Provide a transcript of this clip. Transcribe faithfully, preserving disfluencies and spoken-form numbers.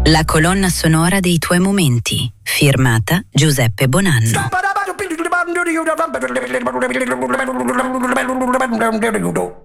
La colonna sonora dei tuoi momenti, firmata Giuseppe Bonanno.